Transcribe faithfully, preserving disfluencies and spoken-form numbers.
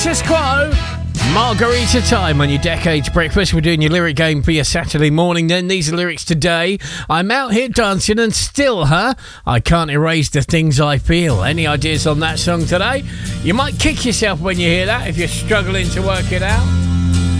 Status Quo, Margarita Time on your Decades Breakfast. We're doing your lyric game for your Saturday morning. Then these are lyrics today. I'm out here dancing and still, huh? I can't erase the things I feel. Any ideas on that song today? You might kick yourself when you hear that if you're struggling to work it out.